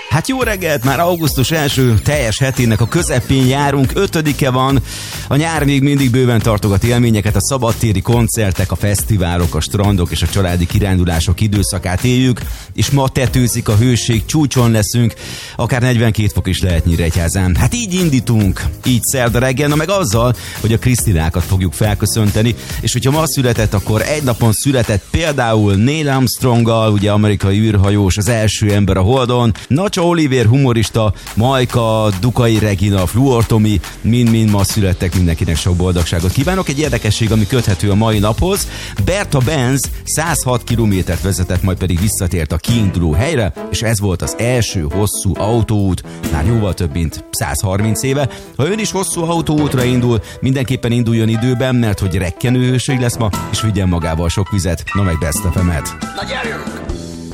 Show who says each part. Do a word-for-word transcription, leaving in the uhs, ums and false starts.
Speaker 1: Hát jó reggelt, már augusztus első teljes hetének a közepén járunk, ötödike van, a nyár még mindig bőven tartogat élményeket, a szabadtéri koncertek, a fesztiválok, a strandok és a családi kirándulások időszakát éljük, és ma tetőzik a hőség, csúcson leszünk, akár negyvenkét fok is lehet Nyíregyházán. Hát így indítunk, így szerda reggel, na meg azzal, hogy a Krisztinákat fogjuk felköszönteni, és hogyha ma született, akkor egy napon született például Neil Armstronggal, ugye amerikai űrhajós, az első ember a Holdon, Nacsa Olivér humorista, Majka, Dukai Regina, Fluor Tomi, mind-mind ma születtek, mindenkinek sok boldogságot kívánok. Egy érdekesség, ami köthető a mai naphoz, Berta Benz száz hat kilométert vezetett, majd pedig visszatért a kiinduló helyre, és ez volt az első hosszú autóút, már jóval több mint száz harminc éve. Ha ön is hosszú autóútra indul, mindenképpen induljon időben, mert hogy rekkenő hőség lesz ma, és vigyen magával sok vizet, no meg Best ef emet.
Speaker 2: Na gyerünk!